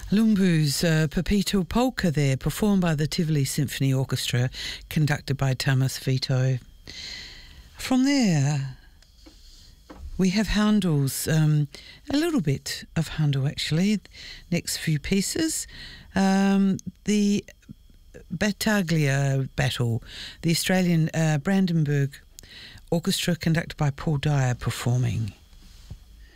Lumbu's Pepito Polka there, performed by the Tivoli Symphony Orchestra, conducted by Thomas Vito. From there, we have Handel's, a little bit of Handel actually, next few pieces. The Battaglia Battle, the Australian Brandenburg Orchestra, conducted by Paul Dyer, performing.